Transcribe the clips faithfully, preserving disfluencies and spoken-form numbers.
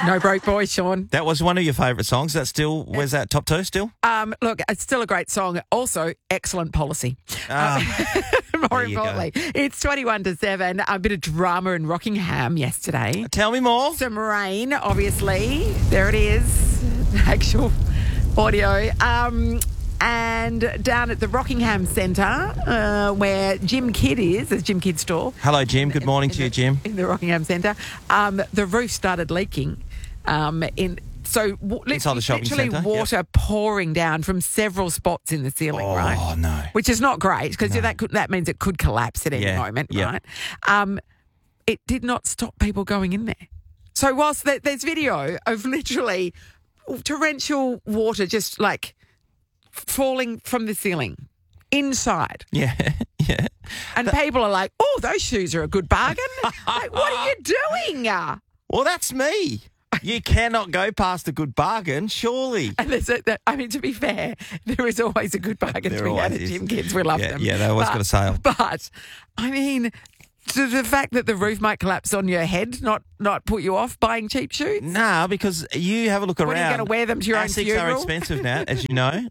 No Broke Boy, Sean. That was one of your favourite songs. That still, where's that top two still? Um, look, it's still a great song. Also, excellent policy. Ah, Um, more there you go. importantly, it's twenty-one to seven. A bit of drama in Rockingham yesterday. Tell me more. Some rain, obviously. There it is. Actual audio. Um, and down at the Rockingham Centre, uh, where Jim Kidd is, there's Jim Kidd store. Hello, Jim. Good morning to you, Jim. In the Rockingham Centre, um, the roof started leaking. Um, in so w- Inside the shopping literally centre, water yep. pouring down from several spots in the ceiling, Oh, right? no. Which is not great because that could, that means it could collapse at any Yeah, moment, yeah. right? Um, it did not stop people going in there. So whilst there, there's video of literally torrential water just like falling from the ceiling inside. Yeah, yeah. And people are like, oh, those shoes are a good bargain. Like, what are you doing? Well, that's me. You cannot go past a good bargain, surely. And there's a, that, I mean, to be fair, there is always a good bargain There to be had at always is. Jim Kids. We love Yeah, them. yeah, they always But- got a sale. But, I mean, to the fact that the roof might collapse on your head, not not put you off buying cheap shoes? Nah, because you have a look What, are around. you going to wear them to your own Asics funeral? are expensive now, as you know.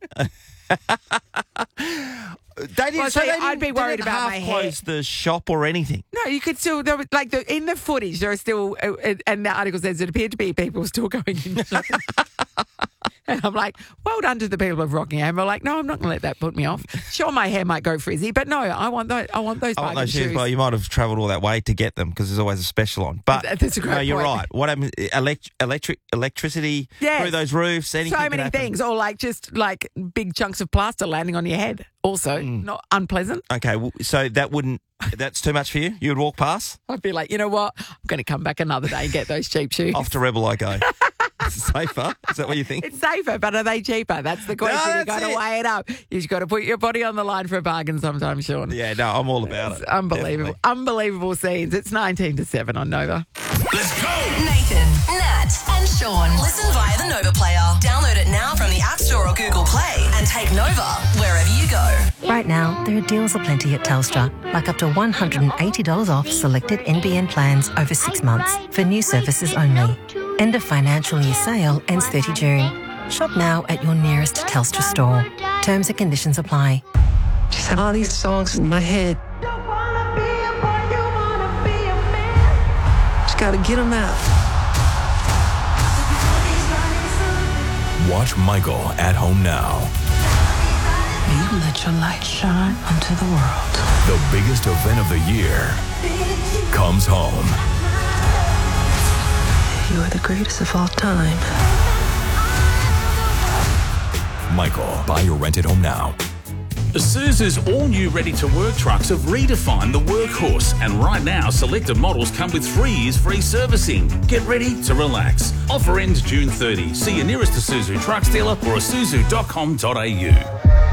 They didn't, Well, so see, they I'd didn't, be they worried didn't about half my hair. close the shop or anything. No, you could still, there was, like, the, in the footage, there are still, uh, uh, and the article says it appeared to be people still going in. And I'm like, well done to the people of Rockingham. We're like, no, I'm not going to let that put me off. Sure, my hair might go frizzy, but no, I want those. I want those. I want bargain those shoes. shoes. Well, you might have travelled all that way to get them because there's always a special on. But That- that's a great no, you're point. right. What happens? Elect, electric, electricity Yes. through those roofs. Anything So can many happen. things, or like just like big chunks of plaster landing on your head. Also, Mm. not unpleasant. Okay, well, so that wouldn't. That's too much for you. You would walk past. I'd be like, you know what? I'm going to come back another day and get those cheap shoes. Off to Rebel I go. It's safer. Is that what you think? It's safer, but are they cheaper? That's the question. No, You've got that's to it. weigh it up. You've got to put your body on the line for a bargain sometimes, Sean. Yeah, no, I'm all about It's it. unbelievable. Definitely. Unbelievable scenes. It's nineteen to seven on Nova. Let's go! Nathan, Nat, and Sean. Listen via the Nova Player. Download it now from the App Store or Google Play and take Nova wherever you go. Right now, there are deals aplenty at Telstra, like up to one hundred eighty dollars off selected N B N plans over six months for new services only. End of financial year sale ends thirtieth of June. Shop now at your nearest Telstra store. Terms and conditions apply. Just have all these songs in my head. Just gotta get them out. Watch Michael at home now. You let your light shine onto the world. The biggest event of the year comes home. You are the greatest of all time. Michael, buy your rent at home now. Isuzu's all-new ready-to-work trucks have redefined the workhorse, and right now, selected models come with three years free servicing. Get ready to relax. Offer ends June thirtieth. See your nearest Isuzu trucks dealer or isuzu dot com dot a u.